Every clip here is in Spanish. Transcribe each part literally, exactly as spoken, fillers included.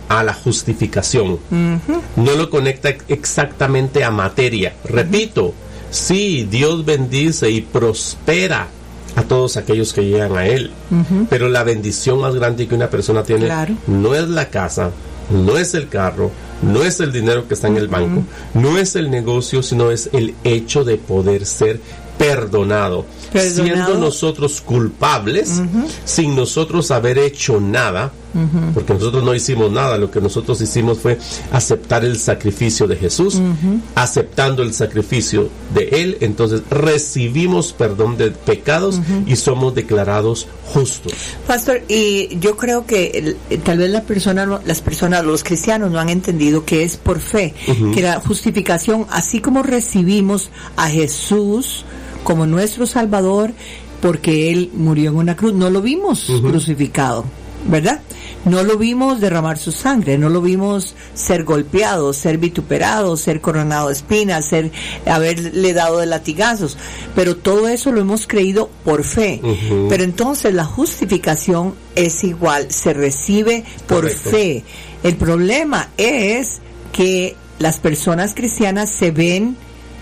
a la justificación. Uh-huh. No lo conecta exactamente a materia. Repito, uh-huh. sí, Dios bendice y prospera a todos aquellos que llegan a Él. Uh-huh. Pero la bendición más grande que una persona tiene, claro, no es la casa, no es el carro, no es el dinero que está en el banco, uh-huh, no es el negocio, sino es el hecho de poder ser perdonado, perdonado. Siendo nosotros culpables, uh-huh, sin nosotros haber hecho nada, uh-huh, porque nosotros no hicimos nada. Lo que nosotros hicimos fue aceptar el sacrificio de Jesús. Uh-huh. Aceptando el sacrificio de Él, entonces recibimos perdón de pecados, uh-huh, y somos declarados justos. Pastor, y yo creo que el, tal vez la persona, las personas, los cristianos no han entendido que es por fe, uh-huh, que la justificación, así como recibimos a Jesús como nuestro Salvador, porque Él murió en una cruz, no lo vimos, uh-huh, crucificado, ¿verdad? No lo vimos derramar su sangre, no lo vimos ser golpeado, ser vituperado, ser coronado de espinas, ser, haberle dado de latigazos, pero todo eso lo hemos creído por fe. Uh-huh. Pero entonces la justificación es igual, se recibe por Correcto. Fe. El problema es que las personas cristianas se ven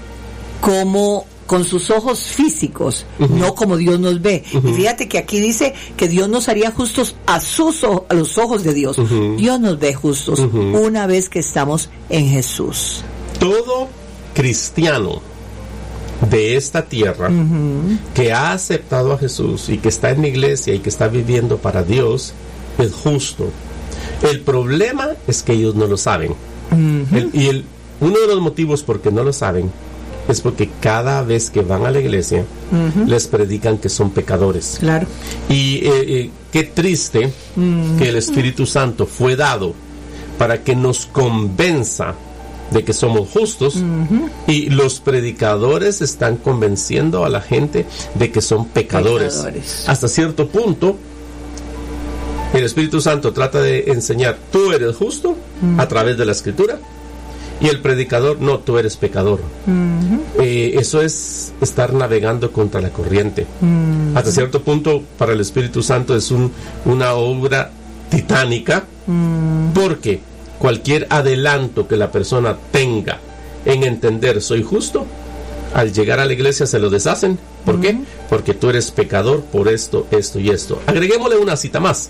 como con sus ojos físicos, uh-huh, no como Dios nos ve. Uh-huh. Y fíjate que aquí dice que Dios nos haría justos a sus o- a los ojos de Dios. Uh-huh. Dios nos ve justos, uh-huh, una vez que estamos en Jesús. Todo cristiano de esta tierra, uh-huh, que ha aceptado a Jesús y que está en la iglesia y que está viviendo para Dios es justo. El problema es que ellos no lo saben. Uh-huh. El, y el, uno de los motivos por qué no lo saben es porque cada vez que van a la iglesia, uh-huh, les predican que son pecadores. Claro. Y eh, eh, qué triste, uh-huh, que el Espíritu Santo fue dado para que nos convenza de que somos justos, uh-huh, y los predicadores están convenciendo a la gente de que son pecadores. pecadores. Hasta cierto punto, el Espíritu Santo trata de enseñar, tú eres justo, uh-huh, a través de la Escritura. Y el predicador, no, tú eres pecador. Uh-huh. Eh, eso es estar navegando contra la corriente. Uh-huh. Hasta cierto punto, para el Espíritu Santo es un, una obra titánica, uh-huh, porque cualquier adelanto que la persona tenga en entender soy justo, al llegar a la iglesia se lo deshacen. ¿Por uh-huh. qué? Porque tú eres pecador por esto, esto y esto. Agreguémosle una cita más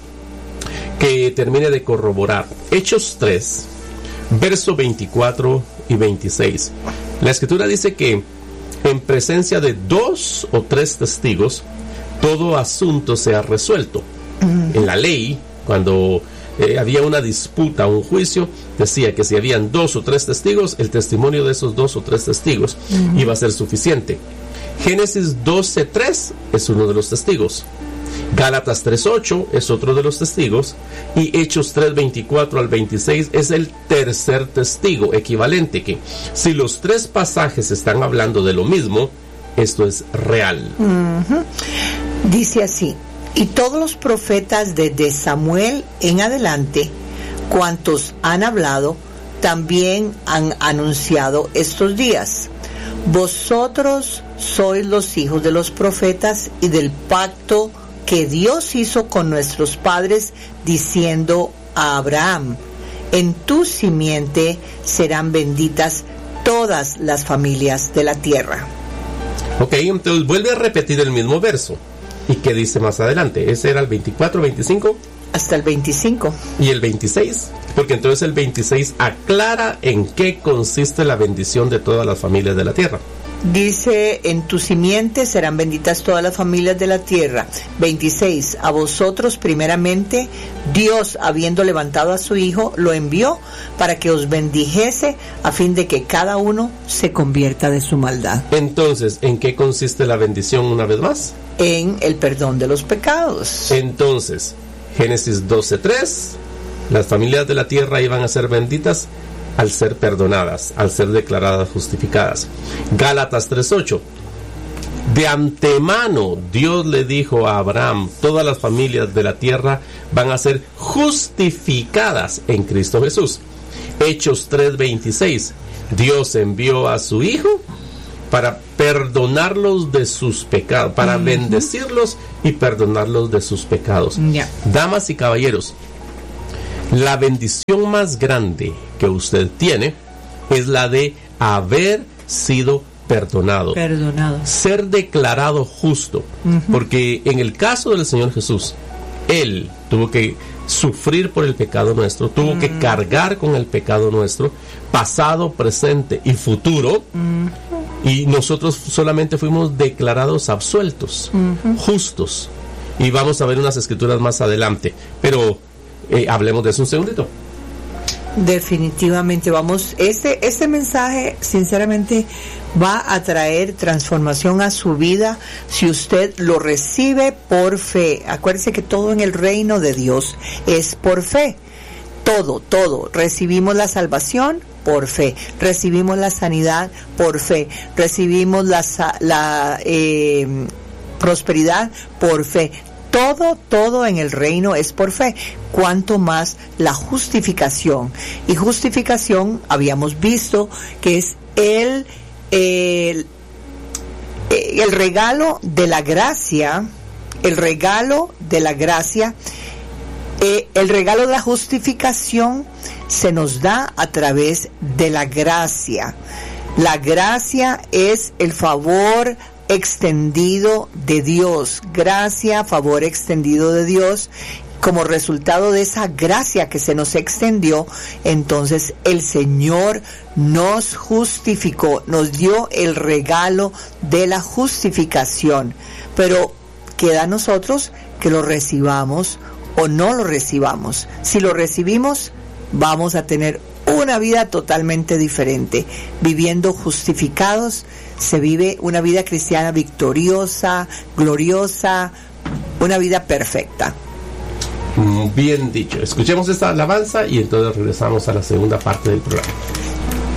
que termine de corroborar. Hechos tres, verso veinticuatro y veintiséis. La Escritura dice que en presencia de dos o tres testigos todo asunto se ha resuelto. Uh-huh. En la ley, cuando eh, había una disputa, un juicio, decía que si habían dos o tres testigos, el testimonio de esos dos o tres testigos, uh-huh, iba a ser suficiente. Génesis doce tres es uno de los testigos. Gálatas tres ocho es otro de los testigos, y Hechos tres veinticuatro al veintiséis es el tercer testigo, equivalente, que si los tres pasajes están hablando de lo mismo, esto es real. Uh-huh. Dice así: y todos los profetas desde Samuel en adelante, cuantos han hablado, también han anunciado estos días. Vosotros sois los hijos de los profetas y del pacto que Dios hizo con nuestros padres, diciendo a Abraham: en tu simiente serán benditas todas las familias de la tierra. Ok, entonces vuelve a repetir el mismo verso. ¿Y qué dice más adelante? Ese era el veinticuatro, veinticinco. Hasta el veinticinco. ¿Y el veintiséis? Porque entonces el veintiséis aclara en qué consiste la bendición de todas las familias de la tierra. Dice: en tu simiente serán benditas todas las familias de la tierra. veintiséis. A vosotros primeramente Dios, habiendo levantado a su Hijo, lo envió para que os bendijese, a fin de que cada uno se convierta de su maldad. Entonces, ¿en qué consiste la bendición una vez más? En el perdón de los pecados. Entonces, Génesis doce tres, las familias de la tierra iban a ser benditas al ser perdonadas, al ser declaradas justificadas. Gálatas tres ocho, de antemano Dios le dijo a Abraham: todas las familias de la tierra van a ser justificadas en Cristo Jesús. Hechos tres veintiséis, Dios envió a su Hijo para perdonarlos de sus pecados, para uh-huh. bendecirlos y perdonarlos de sus pecados. Yeah. Damas y caballeros, La bendición más grande que usted tiene es la de haber sido perdonado. Perdonado. Ser declarado justo. Uh-huh. Porque en el caso del Señor Jesús, Él tuvo que sufrir por el pecado nuestro, tuvo uh-huh. que cargar con el pecado nuestro, pasado, presente y futuro. Uh-huh. Y nosotros solamente fuimos declarados absueltos, uh-huh. justos. Y vamos a ver unas escrituras más adelante. Pero eh, hablemos de eso un segundito. Definitivamente, vamos, este, este mensaje sinceramente va a traer transformación a su vida si usted lo recibe por fe. Acuérdese que todo en el reino de Dios es por fe. Todo, todo. Recibimos la salvación por fe, recibimos la sanidad por fe, recibimos la, la eh, prosperidad por fe. Todo, todo en el reino es por fe. Cuanto más la justificación. Y justificación, habíamos visto que es el, el, el regalo de la gracia, el regalo de la gracia, eh, el regalo de la justificación se nos da a través de la gracia. La gracia es el favor extendido de Dios, gracia, favor extendido de Dios. Como resultado de esa gracia que se nos extendió, entonces el Señor nos justificó, nos dio el regalo de la justificación, pero queda a nosotros que lo recibamos o no lo recibamos. Si lo recibimos, vamos a tener una vida totalmente diferente. Viviendo justificados, se vive una vida cristiana victoriosa, gloriosa, una vida perfecta. Bien dicho. Escuchemos esta alabanza y entonces regresamos a la segunda parte del programa.